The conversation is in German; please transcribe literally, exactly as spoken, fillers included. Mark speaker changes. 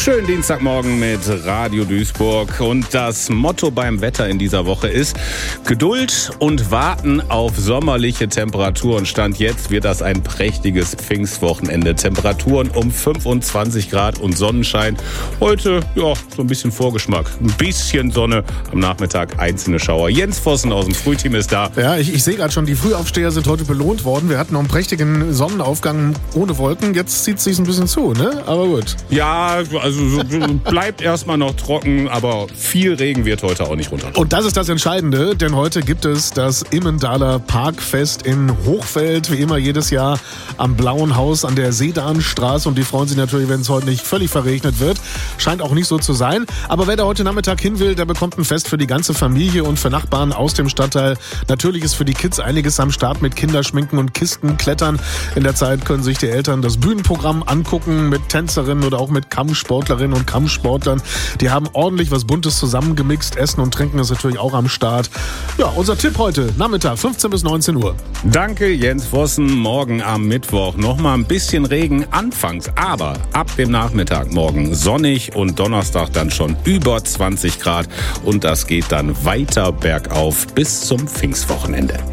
Speaker 1: Schönen Dienstagmorgen mit Radio Duisburg. Und das Motto beim Wetter in dieser Woche ist Geduld und Warten auf sommerliche Temperaturen. Stand jetzt wird das ein prächtiges Pfingstwochenende. Temperaturen um fünfundzwanzig Grad und Sonnenschein. Heute, ja, so ein bisschen Vorgeschmack. Ein bisschen Sonne, am Nachmittag einzelne Schauer. Jens Vossen aus dem Frühteam ist da.
Speaker 2: Ja, ich, ich sehe gerade schon, die Frühaufsteher sind heute belohnt worden. Wir hatten noch einen prächtigen Sonnenaufgang ohne Wolken. Jetzt zieht es sich ein bisschen zu, ne? Aber gut.
Speaker 1: Ja, also so, bleibt erstmal noch trocken, aber viel Regen wird heute auch nicht runter.
Speaker 2: Und das ist das Entscheidende, denn heute gibt es das Immendaler Parkfest in Hochfeld, wie immer jedes Jahr am Blauen Haus an der Sedanstraße. Und die freuen sich natürlich, wenn es heute nicht völlig verregnet wird. Scheint auch nicht so zu sein. Aber wer da heute Nachmittag hin will, der bekommt ein Fest für die ganze Familie und für Nachbarn aus dem Stadtteil. Natürlich ist für die Kids einiges am Start mit Kinderschminken und Kistenklettern. In der Zeit können sich die Eltern das Bühnenprogramm angucken mit Tänzerinnen oder auch mit Kampfsportlerinnen und Kampfsportlern. Die haben ordentlich was Buntes zusammengemixt. Essen und Trinken ist natürlich auch am Start. Ja, unser Tipp heute, Nachmittag, fünfzehn bis neunzehn Uhr.
Speaker 1: Danke, Jens Vossen. Morgen am Mittwoch noch mal ein bisschen Regen anfangs, aber ab dem Nachmittag morgen sonnig und Donnerstag dann schon über zwanzig Grad. Und das geht dann weiter bergauf bis zum Pfingstwochenende.